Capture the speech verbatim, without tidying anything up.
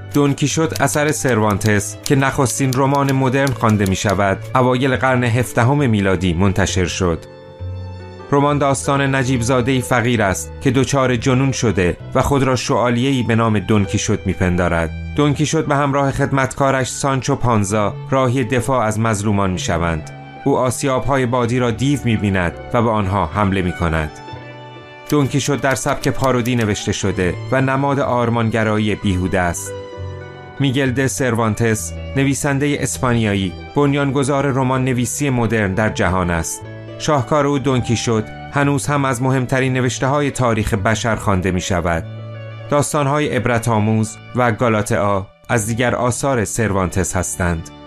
دون کیشوت اثر سروانتس که نخستین رمان مدرن خوانده می شود اوایل قرن هفدهم میلادی منتشر شد. رمان داستان نجیب زاده‌ای فقیر است که دچار جنون شده و خود را شعالیه‌ای به نام دون کیشوت می‌پندارد. دون کیشوت به همراه خدمتکارش سانچو پانزا راهی دفاع از مظلومان می‌شوند. او آسیاب‌های بادی را دیو می‌بیند و به آنها حمله می‌کند. دون کیشوت در سبک پارودی نوشته شده و نماد آرمانگرایی بیهوده است. میگل د سروانتس، نویسنده اسپانیایی، بنیانگذار رمان نویسی مدرن در جهان است. شاهکار او دون کیشوت هنوز هم از مهمترین نوشته‌های تاریخ بشر خوانده می‌شود. داستان‌های عبرت‌آموز و گالاتئا از دیگر آثار سروانتس هستند.